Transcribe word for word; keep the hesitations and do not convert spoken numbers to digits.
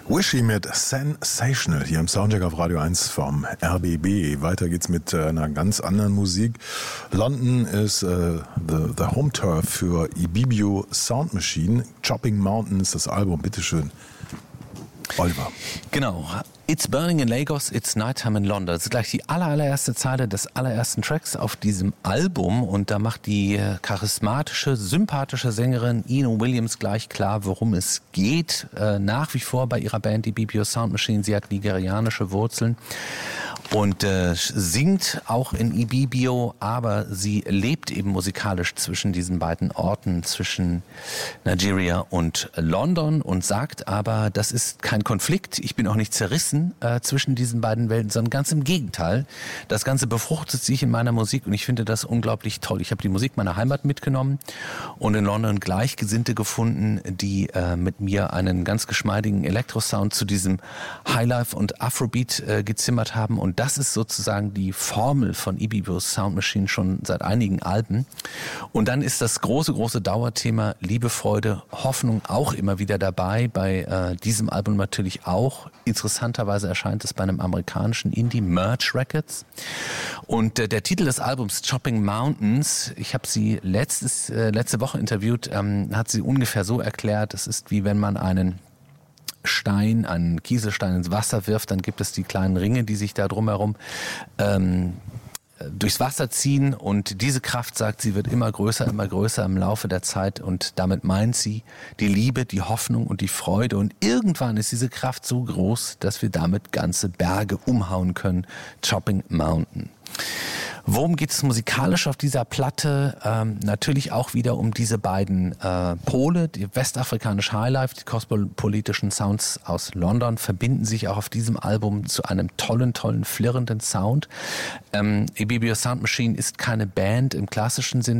Wishy mit Sensational hier im Soundcheck auf Radio eins vom R B B. Weiter geht's mit äh, einer ganz anderen Musik. London ist äh, the, the Home Turf für Ibibio Sound Machine. Chopping Mountains, das Album, bitteschön. Oliver. Genau. It's burning in Lagos, it's nighttime in London. Das ist gleich die aller, allererste Zeile des allerersten Tracks auf diesem Album. Und da macht die charismatische, sympathische Sängerin Eno Williams gleich klar, worum es geht. Äh, nach wie vor bei ihrer Band, die Ibibio Sound Machine. Sie hat nigerianische Wurzeln und äh, singt auch in Ibibio, aber sie lebt eben musikalisch zwischen diesen beiden Orten, zwischen Nigeria und London, und sagt aber, das ist kein Konflikt, ich bin auch nicht zerrissen äh, zwischen diesen beiden Welten, sondern ganz im Gegenteil. Das Ganze befruchtet sich in meiner Musik und ich finde das unglaublich toll. Ich habe die Musik meiner Heimat mitgenommen und in London Gleichgesinnte gefunden, die äh, mit mir einen ganz geschmeidigen Elektrosound zu diesem Highlife und Afrobeat äh, gezimmert haben, und das ist sozusagen die Formel von Ibibio Sound Machine schon seit einigen Alben. Und dann ist das große, große Dauerthema Liebe, Freude, Hoffnung auch immer wieder dabei, bei äh, diesem Album natürlich auch. Interessanterweise erscheint es bei einem amerikanischen Indie, Merge Records. Und äh, der Titel des Albums, Chopping Mountains, ich habe sie letztes, äh, letzte Woche interviewt, ähm, hat sie ungefähr so erklärt, es ist wie wenn man einen Stein, einen Kieselstein ins Wasser wirft, dann gibt es die kleinen Ringe, die sich da drumherum ähm, durchs Wasser ziehen, und diese Kraft, sagt sie, wird immer größer, immer größer im Laufe der Zeit, und damit meint sie die Liebe, die Hoffnung und die Freude, und irgendwann ist diese Kraft so groß, dass wir damit ganze Berge umhauen können. Chopping Mountain. Worum geht es musikalisch auf dieser Platte? Ähm, natürlich auch wieder um diese beiden äh, Pole, die westafrikanische Highlife, die kosmopolitischen Sounds aus London verbinden sich auch auf diesem Album zu einem tollen, tollen, flirrenden Sound. Ähm, Ibibio Sound Machine ist keine Band im klassischen Sinne,